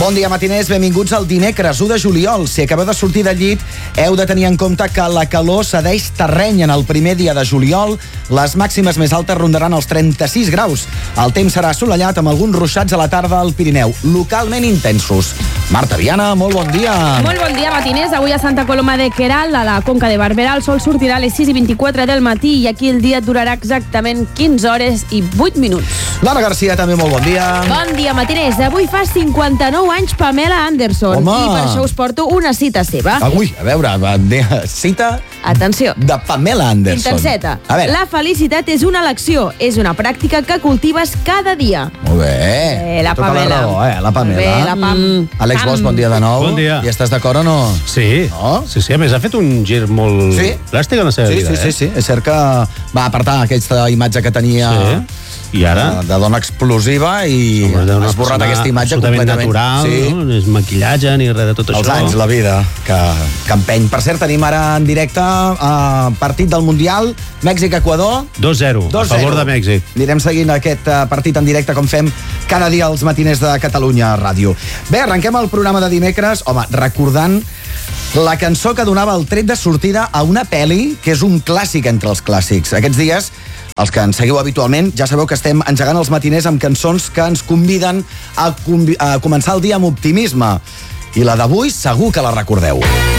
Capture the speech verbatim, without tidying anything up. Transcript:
Bon dia, matiners. Benvinguts al dimecres u de juliol. Si acabeu de sortir del llit, heu de tenir en compte que la calor cedeix terreny en el primer dia de juliol. Les màximes més altes rondaran els trenta-sis graus. El temps serà assolellat amb alguns ruixats a la tarda al Pirineu, localment intensos. Marta Viana, molt bon dia. Molt bon dia, matiners. Avui a Santa Coloma de Queralt, a la Conca de Barberà, el sol sortirà a les sis i vint-i-quatre del matí i aquí el dia durarà exactament quinze hores i vuit minuts. Lara Garcia, també molt bon dia. Bon dia, matiners. Avui fa cinquanta-nou anys Pamela Anderson. Home. I per això us porto una cita seva. Avui, a veure, va, de, cita Atenció. de Pamela Anderson. Intenseta. A veure. La felicitat és una elecció, és una pràctica que cultives cada dia. Molt bé. Eh, la Tota Pamela. la raó, eh? La Pamela. Molt bé, la Pam. Mm. Àlex Pam. Bosch, bon dia de nou. Bon dia. I estàs d'acord o no? Sí, No? sí, sí, a més ha fet un gir molt Sí. plàstic en la seva Sí, vida. sí, sí, eh? sí. És cert que va apartar aquesta imatge que tenia Sí. I ara? de, de dona explosiva i Home, ha una esborrat persona aquesta imatge absolutament completament. natural, Sí. no? No és maquillatge ni res de tot Els això. anys, la vida, que, que empeny. Per cert, tenim ara en directe uh, partit del Mundial, Mèxic-Equador. dos zero, a dos favor zero. de Mèxic. Anirem seguint aquest uh, partit en directe, com fem cada dia als matiners de Catalunya Ràdio. Bé, arrenquem el programa de dimecres, home, recordant la cançó que donava el tret de sortida a una pel·li que és un clàssic entre els clàssics. Aquests dies, els que ens seguiu habitualment, ja sabeu que estem engegant els matiners amb cançons que ens conviden a, convi a començar el dia amb optimisme. I la d'avui segur que la recordeu.